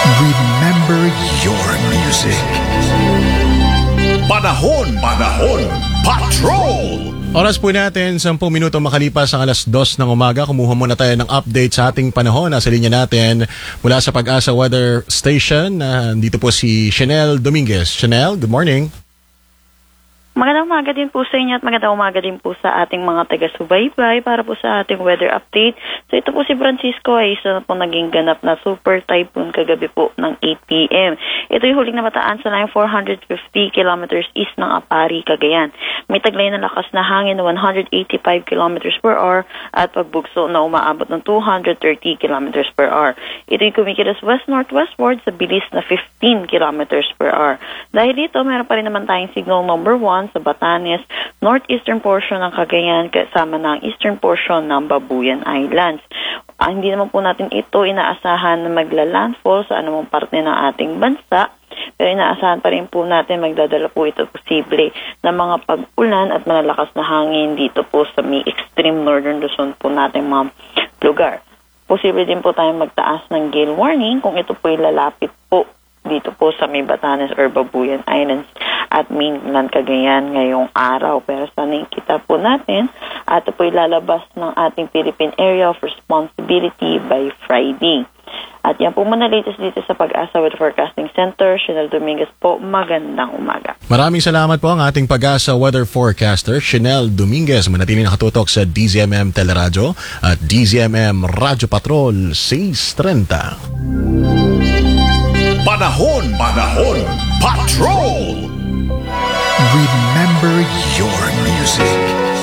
Remember your music. Panahon Patrol! Oras po natin, 10 minuto makalipas ang alas 2 ng umaga. Kumuha muna tayo ng update sa ating panahon. Nasa linya natin mula sa Pag-asa Weather Station. Dito po si Chanel Dominguez. Chanel, good morning. Magandang umaga din po sa inyo at magandang umaga din po sa ating mga taga-subaybay para po sa ating weather update. So ito po si Francisco ay isa na po naging ganap na super typhoon kagabi po ng 8 p.m. Ito yung huling namataan sa line 450 kilometers east ng Apari, Cagayan. May taglay na lakas na hangin na 185 kilometers per hour at pagbugso na umaabot ng 230 kilometers per hour. Ito yung kumikilos west-northwestward sa bilis na 15 kilometers per hour. Dahil dito, meron pa rin naman tayong signal number 1 sa Batanes, northeastern portion ng Cagayan kasama ng eastern portion ng Babuyan Islands. Hindi naman po natin ito inaasahan na magla-landfall sa anumang parte ng ating bansa, pero inaasahan pa rin po natin magdadala po ito posible na mga pag-ulan at malalakas na hangin dito po sa may extreme northern Luzon po natin mga lugar. Posible din po tayong magtaas ng gale warning kung ito po lalapit po dito po sa may Batanes or Babuyan Islands at mainland Cagayan ngayong araw. Pero sana kita po natin at ito po ilalabas ng ating Philippine Area of Responsibility by Friday. At yan po muna latest dito sa Pag-asa Weather Forecasting Center. Chanel Dominguez po, magandang umaga. Maraming salamat po ang ating Pag-asa Weather Forecaster, Chanel Dominguez. Manatili nakatutok sa DZMM Teleradyo at DZMM Radyo Patrol 630. Panahon Patrol! Remember your music.